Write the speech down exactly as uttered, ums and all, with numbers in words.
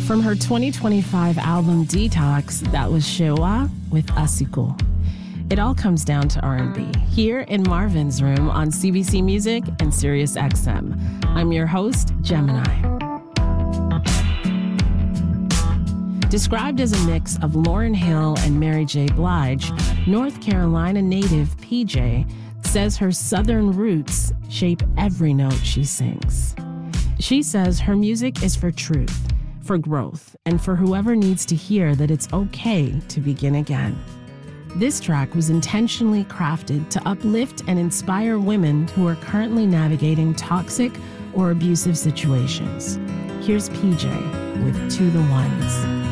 From her twenty twenty-five album Detox, that was Shewa with Asiko. It all comes down to R and B, here in Marvin's Room on C B C Music and Sirius X M. I'm your host, Gemini. Described as a mix of Lauryn Hill and Mary J. Blige, North Carolina native P J says her Southern roots shape every note she sings. She says her music is for truth, for growth, and for whoever needs to hear that it's okay to begin again. This track was intentionally crafted to uplift and inspire women who are currently navigating toxic or abusive situations. Here's P J with To the Ones.